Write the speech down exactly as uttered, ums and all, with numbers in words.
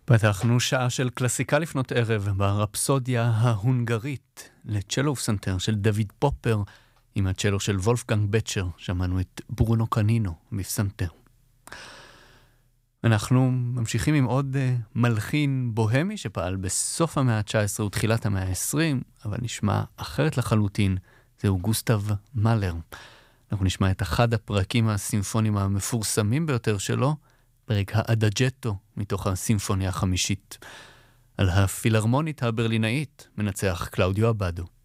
פתחנו שעה של קלאסיקה לפנות ערב ברפסודיה ההונגרית לצ'לו ופסנתר של דוד פופר עם הצ'לו של וולפגנג בצ'ר. שמענו את ברונו קנינו בפסנתר. אנחנו ממשיכים עם עוד uh, מלחין בוהמי שפעל בסוף המאה ה-תשע עשרה ותחילת המאה ה-עשרים, אבל נשמע אחרת לחלוטין. זהו גוסטב מאלר. אנחנו נשמע את אחד הפרקים הסימפוניים המפורסמים ביותר שלו, פרק האדג'טו מתוך הסימפוניה החמישית. על הפילהרמונית הברלינאית מנצח קלאודיו אבדו.